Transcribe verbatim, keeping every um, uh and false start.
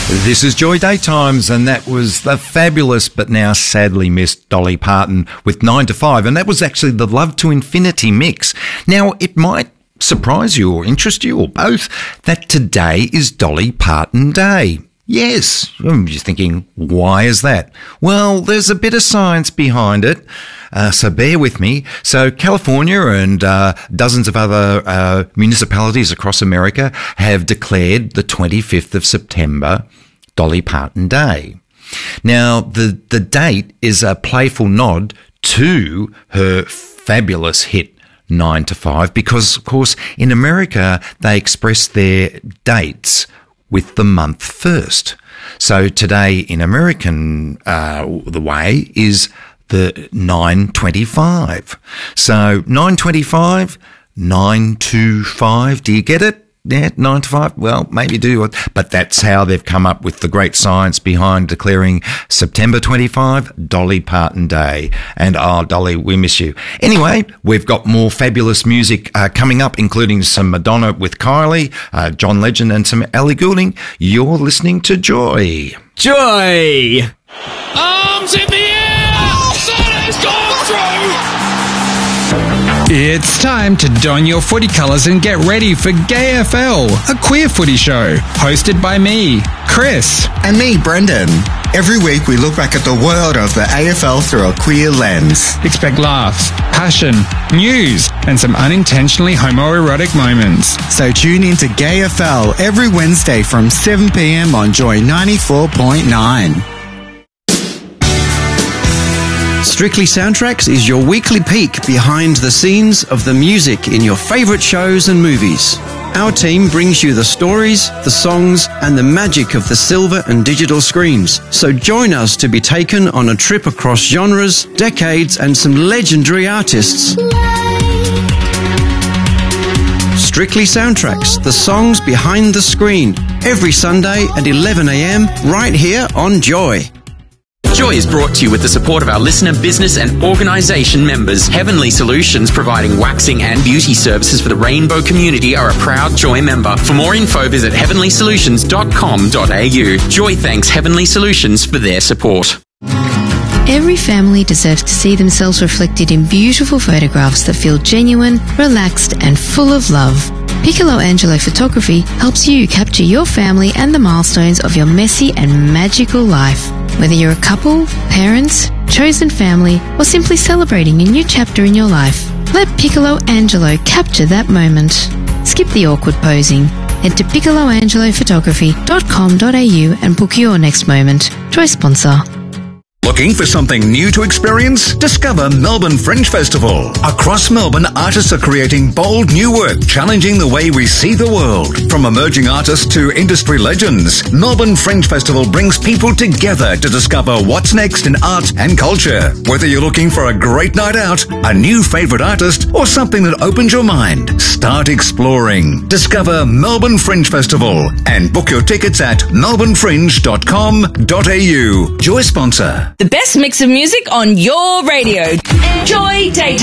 This is Joy Daytimes, and that was the fabulous but now sadly missed Dolly Parton with nine to five, and that was actually the Love to Infinity mix. Now, it might surprise you or interest you or both that today is Dolly Parton Day. Yes, you're thinking, why is that? Well, there's a bit of science behind it, uh, so bear with me. So California and uh, dozens of other uh, municipalities across America have declared the twenty-fifth of September Dolly Parton Day. Now, the, the date is a playful nod to her fabulous hit nine to five because, of course, in America, they express their dates with the month first. So today in American, uh, the way is the nine twenty-five. So nine twenty-five, nine two five. Do you get it? Yeah, nine to five. Well, maybe do it. But that's how they've come up with the great science behind declaring September twenty-fifth Dolly Parton Day. And oh, Dolly, we miss you. Anyway, we've got more fabulous music uh, coming up, including some Madonna with Kylie, uh, John Legend, and some Ellie Goulding. You're listening to Joy. Joy! Arms in the air! That has gone through! It's time to don your footy colours and get ready for Gay F L, a queer footy show, hosted by me, Chris. And me, Brendan. Every week we look back at the world of the A F L through a queer lens. Expect laughs, passion, news, and some unintentionally homoerotic moments. So tune in to Gay F L every Wednesday from seven p.m. on Joy ninety-four point nine. Strictly Soundtracks is your weekly peek behind the scenes of the music in your favourite shows and movies. Our team brings you the stories, the songs, and the magic of the silver and digital screens. So join us to be taken on a trip across genres, decades, and some legendary artists. Strictly Soundtracks, the songs behind the screen, every Sunday at eleven a.m. right here on Joy. Joy is brought to you with the support of our listener, business and organisation members. Heavenly Solutions, providing waxing and beauty services for the rainbow community, are a proud Joy member. For more info, visit heavenly solutions dot com dot a u. Joy thanks Heavenly Solutions for their support. Every family deserves to see themselves reflected in beautiful photographs that feel genuine, relaxed and full of love. Piccolo Angelo Photography helps you capture your family and the milestones of your messy and magical life. Whether you're a couple, parents, chosen family, or simply celebrating a new chapter in your life, let Piccolo Angelo capture that moment. Skip the awkward posing. Head to piccolo angelo photography dot com dot a u and book your next moment. Joy sponsor. Looking for something new to experience? Discover Melbourne Fringe Festival. Across Melbourne, artists are creating bold new work, challenging the way we see the world. From emerging artists to industry legends, Melbourne Fringe Festival brings people together to discover what's next in art and culture. Whether you're looking for a great night out, a new favourite artist, or something that opens your mind, start exploring. Discover Melbourne Fringe Festival and book your tickets at melbourne fringe dot com dot a u. Joy sponsor. The best mix of music on your radio. Joy Daytime.